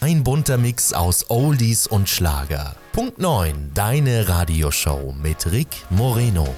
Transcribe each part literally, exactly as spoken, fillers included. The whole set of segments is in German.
Ein bunter Mix aus Oldies und Schlager. Punkt neun, deine Radioshow mit Rick Moreno.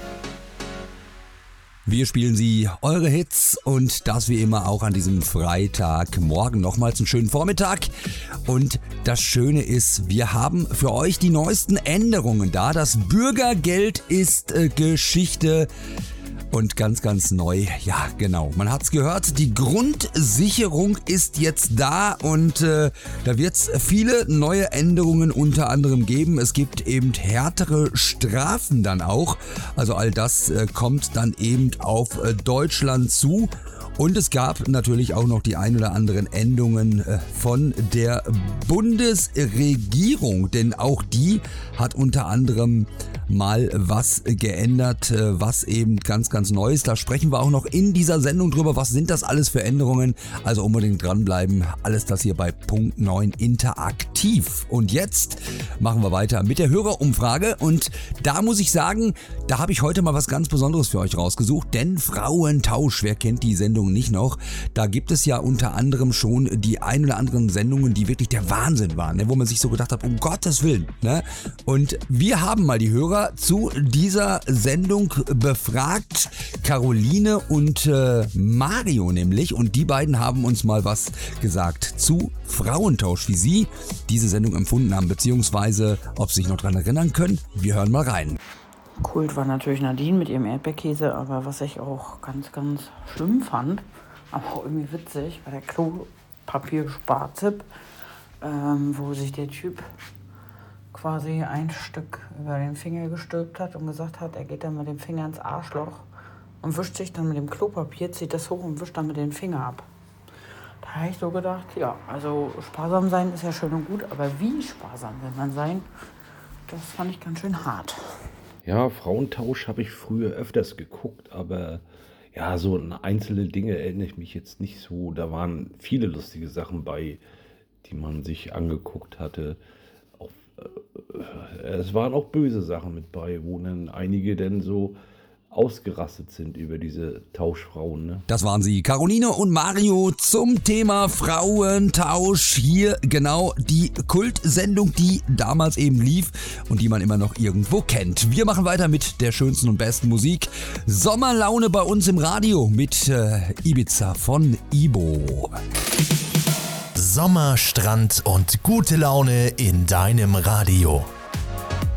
Wir spielen Sie eure Hits und das wie immer auch an diesem Freitagmorgen. Nochmals einen schönen Vormittag. Und das Schöne ist, wir haben für euch die neuesten Änderungen da. Das Bürgergeld ist äh, Geschichte. Und ganz, ganz neu, ja genau, man hat's gehört, die Grundsicherung ist jetzt da und äh, da wird's viele neue Änderungen unter anderem geben. Es gibt eben härtere Strafen dann auch, also all das äh, kommt dann eben auf äh, Deutschland zu. Und es gab natürlich auch noch die ein oder anderen Änderungen von der Bundesregierung, denn auch die hat unter anderem mal was geändert, was eben ganz, ganz neu ist. Da sprechen wir auch noch in dieser Sendung drüber, was sind das alles für Änderungen. Also unbedingt dranbleiben, alles das hier bei Punkt neun interaktiv. Und jetzt machen wir weiter mit der Hörerumfrage und da muss ich sagen, da habe ich heute mal was ganz Besonderes für euch rausgesucht, denn Frauentausch, wer kennt die Sendung nicht noch, da gibt es ja unter anderem schon die ein oder anderen Sendungen, die wirklich der Wahnsinn waren, ne? Wo man sich so gedacht hat, um Gottes Willen. Ne? Und wir haben mal die Hörer zu dieser Sendung befragt, Caroline und äh, Mario nämlich, und die beiden haben uns mal was gesagt zu Frauentausch, wie sie diese Sendung empfunden haben, beziehungsweise ob sie sich noch daran erinnern können. Wir hören mal rein. Kult war natürlich Nadine mit ihrem Erdbeerkäse, aber was ich auch ganz, ganz schlimm fand, aber auch irgendwie witzig, war der Klopapier-Spartipp, ähm, wo sich der Typ quasi ein Stück über den Finger gestülpt hat und gesagt hat, er geht dann mit dem Finger ins Arschloch und wischt sich dann mit dem Klopapier, zieht das hoch und wischt dann mit dem Finger ab. Da habe ich so gedacht, ja, also sparsam sein ist ja schön und gut, aber wie sparsam will man sein, das fand ich ganz schön hart. Ja, Frauentausch habe ich früher öfters geguckt, aber ja, so an einzelne Dinge erinnere ich mich jetzt nicht so. Da waren viele lustige Sachen bei, die man sich angeguckt hatte. Auch, äh, es waren auch böse Sachen mit bei, wo dann einige dann so ausgerastet sind über diese Tauschfrauen. Ne? Das waren sie, Caroline und Mario zum Thema Frauentausch. Hier genau die Kultsendung, die damals eben lief und die man immer noch irgendwo kennt. Wir machen weiter mit der schönsten und besten Musik. Sommerlaune bei uns im Radio mit äh, Ibiza von Ibo. Sommer, Strand und gute Laune in deinem Radio.